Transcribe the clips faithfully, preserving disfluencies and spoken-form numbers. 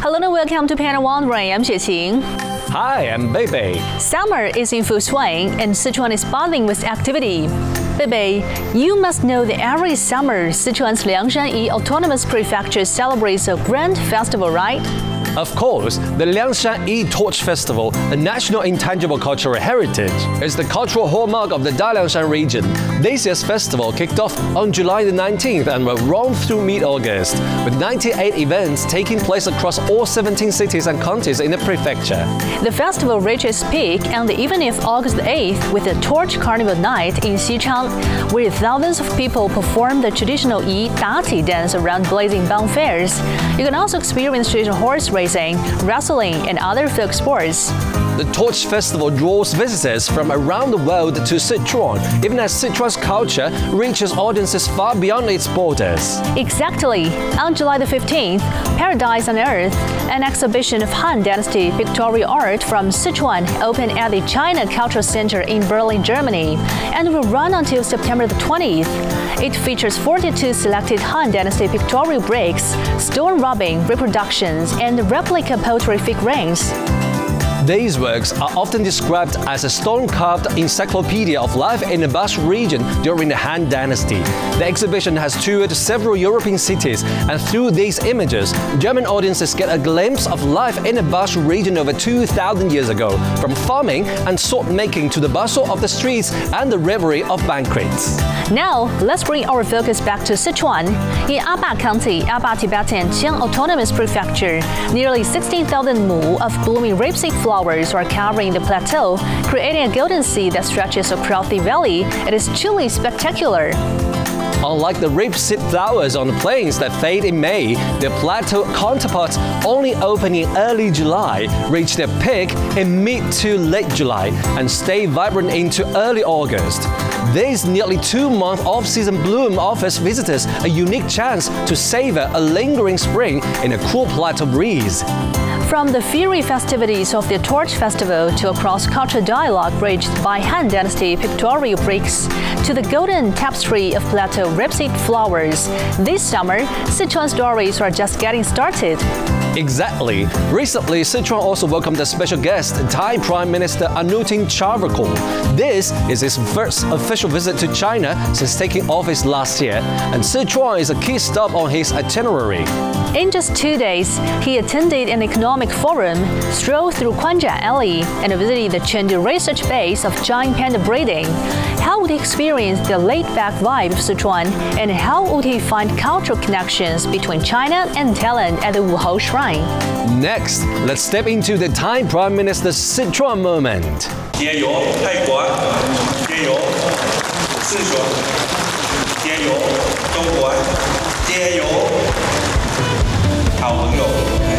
Hello and welcome to Panel Wandering. I'm Xueqing. Hi, I'm Beibei. Summer is in full swing and Sichuan is buzzing with activity. Beibei, you must know that every summer Sichuan's Liangshan-Yi Autonomous Prefecture celebrates a grand festival, right? Of course, the Liangshan-Yi Torch Festival, a national intangible cultural heritage, is the cultural hallmark of the Daliangshan region. This year's festival kicked off on July the nineteenth and will run through mid-August, with ninety-eight events taking place across all seventeen cities and counties in the prefecture. The festival reaches peak on the evening of August eighth with the Torch Carnival Night in Xichang, where thousands of people perform the traditional Yi Daqi dance around blazing bonfires. You can also experience traditional horse racing, wrestling, and other folk sports. The Torch Festival draws visitors from around the world to Sichuan, even as Sichuan's culture reaches audiences far beyond its borders. Exactly. On July the fifteenth, Paradise on Earth, an exhibition of Han Dynasty pictorial art from Sichuan, opened at the China Cultural Center in Berlin, Germany, and will run until September the twentieth. It features forty-two selected Han Dynasty pictorial breaks, stone rubbing reproductions, and replica poetry figurines. These works are often described as a stone-carved encyclopedia of life in the Basque region during the Han Dynasty. The exhibition has toured several European cities, and through these images, German audiences get a glimpse of life in the Basque region over two thousand years ago, from farming and sword-making to the bustle of the streets and the revelry of banquets. Now, let's bring our focus back to Sichuan. In Aba County, Aba Tibetan Qiang Autonomous Prefecture, nearly sixteen thousand mu of blooming rapeseed flowers are covering the plateau, creating a golden sea that stretches across the valley. It is truly spectacular. Unlike the rapeseed flowers on the plains that fade in May, the plateau counterparts, only open in early July, reach their peak in mid to late July and stay vibrant into early August. This nearly two-month off-season bloom offers visitors a unique chance to savor a lingering spring in a cool plateau breeze. From the fiery festivities of the Torch Festival to a cross-cultural dialogue bridged by Han Dynasty pictorial bricks to the golden tapestry of plateau rapeseed flowers, this summer, Sichuan stories are just getting started. Exactly. Recently, Sichuan also welcomed a special guest, Thai Prime Minister Anutin Charnvirakul. This is his first official visit to China since taking office last year, and Sichuan is a key stop on his itinerary. In just two days, he attended an economic forum, strolled through Kuanjia Alley, and visited the Chengdu research base of giant panda breeding. How would he experience the laid-back vibe of Sichuan, and how would he find cultural connections between China and Thailand at the Wuhou Shrine? Next, let's step into the Thai Prime Minister's Sichuan moment. 加油泰国，加油四川，加油中国，加油好朋友。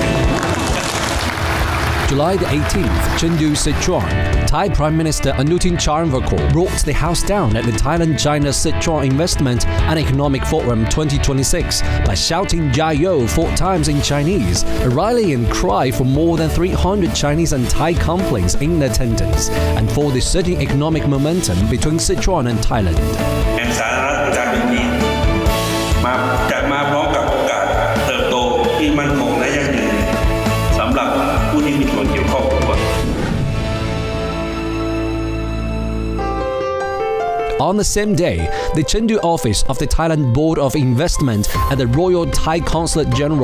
July the eighteenth, Chengdu, Sichuan. Thai Prime Minister Anutin Charnvirakul brought the house down at the Thailand-China Sichuan Investment and Economic Forum twenty twenty-six by shouting "Jiayo" four times in Chinese, a rallying cry for more than three hundred Chinese and Thai companies in attendance, and for the surging economic momentum between Sichuan and Thailand. แห่งสาธารณรัฐประชาชนจีนมาจะมาพร้อมกับโอกาสเติบโตที่มั่นคงและยั่งยืนสำหรับผู้ที่มีส่วนเกี่ยวข้องทุกคน On the same day, the Chengdu office of the Thailand Board of Investment and the Royal Thai Consulate General